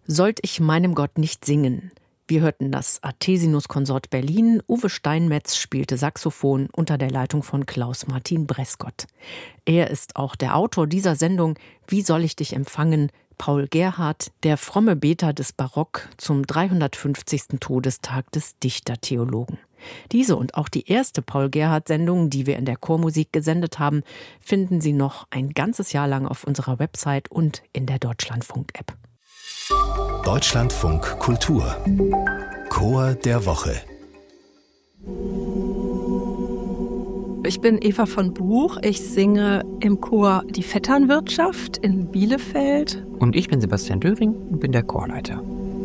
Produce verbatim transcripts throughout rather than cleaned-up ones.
Sollt ich meinem Gott nicht singen? Wir hörten das Athesinus-Konsort Berlin. Uwe Steinmetz spielte Saxophon unter der Leitung von Klaus-Martin Breskott. Er ist auch der Autor dieser Sendung Wie soll ich dich empfangen? Paul Gerhardt, der fromme Beter des Barock zum dreihundertfünfzigsten Todestag des Dichtertheologen. Diese und auch die erste Paul-Gerhardt-Sendung, die wir in der Chormusik gesendet haben, finden Sie noch ein ganzes Jahr lang auf unserer Website und in der Deutschlandfunk-App. Deutschlandfunk Kultur Chor der Woche. Ich bin Eva von Buch. Ich singe im Chor Die Vetternwirtschaft in Bielefeld. Und ich bin Sebastian Döring und bin der Chorleiter.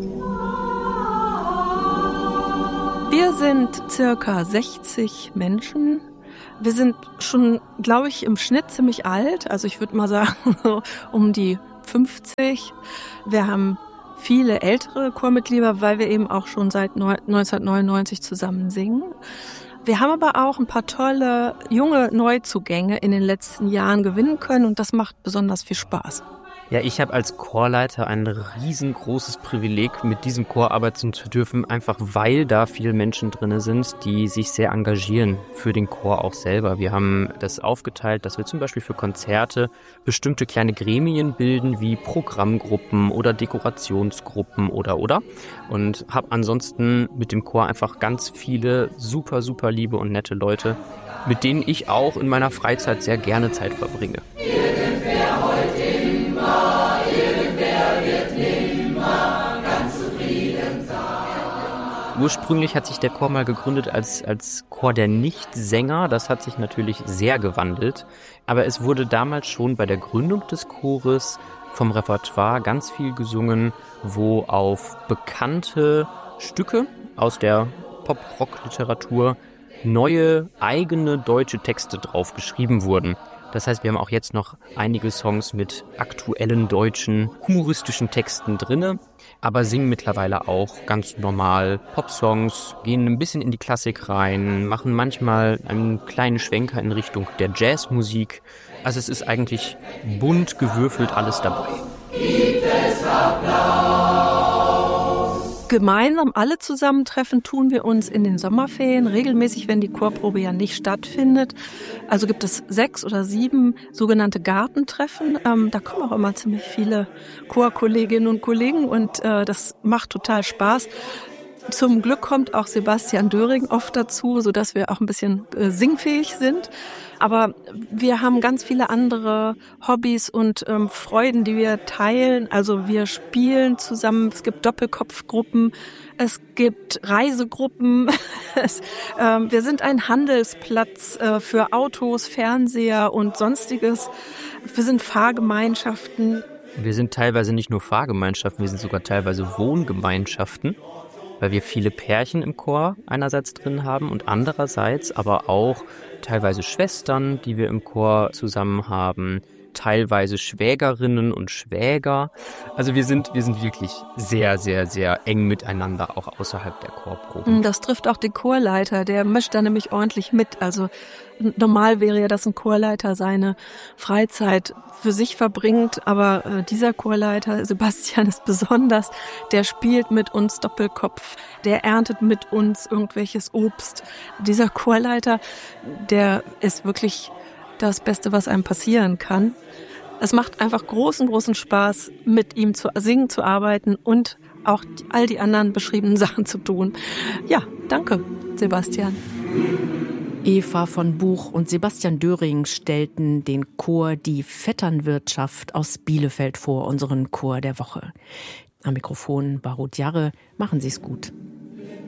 Wir sind circa sechzig Menschen. Wir sind schon, glaube ich, im Schnitt ziemlich alt. Also ich würde mal sagen, so um die fünfzig. Wir haben viele ältere Chormitglieder, weil wir eben auch schon seit neunzehnhundertneunundneunzig zusammen singen. Wir haben aber auch ein paar tolle junge Neuzugänge in den letzten Jahren gewinnen können und das macht besonders viel Spaß. Ja, ich habe als Chorleiter ein riesengroßes Privileg, mit diesem Chor arbeiten zu dürfen, einfach weil da viele Menschen drin sind, die sich sehr engagieren für den Chor auch selber. Wir haben das aufgeteilt, dass wir zum Beispiel für Konzerte bestimmte kleine Gremien bilden, wie Programmgruppen oder Dekorationsgruppen oder oder. Und habe ansonsten mit dem Chor einfach ganz viele super, super liebe und nette Leute, mit denen ich auch in meiner Freizeit sehr gerne Zeit verbringe. Irgendwer heute immer, irgendwer wird nimmer ganz zufrieden sein. Ursprünglich hat sich der Chor mal gegründet als, als Chor der Nichtsänger. Das hat sich natürlich sehr gewandelt. Aber es wurde damals schon bei der Gründung des Chores vom Repertoire ganz viel gesungen, wo auf bekannte Stücke aus der Pop-Rock-Literatur neue, eigene deutsche Texte drauf geschrieben wurden. Das heißt, wir haben auch jetzt noch einige Songs mit aktuellen deutschen, humoristischen Texten drinne, aber singen mittlerweile auch ganz normal Popsongs, gehen ein bisschen in die Klassik rein, machen manchmal einen kleinen Schwenker in Richtung der Jazzmusik. Also es ist eigentlich bunt gewürfelt alles dabei. Gibt es Applaus? Gemeinsam alle zusammentreffen tun wir uns in den Sommerferien regelmäßig, wenn die Chorprobe ja nicht stattfindet. Also gibt es sechs oder sieben sogenannte Gartentreffen. Ähm, da kommen auch immer ziemlich viele Chorkolleginnen und Kollegen und äh, das macht total Spaß. Zum Glück kommt auch Sebastian Döring oft dazu, sodass wir auch ein bisschen äh, singfähig sind. Aber wir haben ganz viele andere Hobbys und ähm, Freuden, die wir teilen. Also wir spielen zusammen, es gibt Doppelkopfgruppen, es gibt Reisegruppen. es, ähm, wir sind ein Handelsplatz äh, für Autos, Fernseher und Sonstiges. Wir sind Fahrgemeinschaften. Wir sind teilweise nicht nur Fahrgemeinschaften, wir sind sogar teilweise Wohngemeinschaften, weil wir viele Pärchen im Chor einerseits drin haben und andererseits aber auch teilweise Schwestern, die wir im Chor zusammen haben, teilweise Schwägerinnen und Schwäger. Also wir sind, wir sind wirklich sehr, sehr, sehr eng miteinander, auch außerhalb der Chorproben. Das trifft auch den Chorleiter, der mischt da nämlich ordentlich mit. Also normal wäre ja, dass ein Chorleiter seine Freizeit für sich verbringt, aber äh, dieser Chorleiter, Sebastian, ist besonders. Der spielt mit uns Doppelkopf, der erntet mit uns irgendwelches Obst. Dieser Chorleiter, der ist wirklich das Beste, was einem passieren kann. Es macht einfach großen, großen Spaß, mit ihm zu singen, zu arbeiten und auch die, all die anderen beschriebenen Sachen zu tun. Ja, danke, Sebastian. Eva von Buch und Sebastian Döring stellten den Chor Die Vetternwirtschaft aus Bielefeld vor, unseren Chor der Woche. Am Mikrofon Barut Jarre, machen Sie es gut.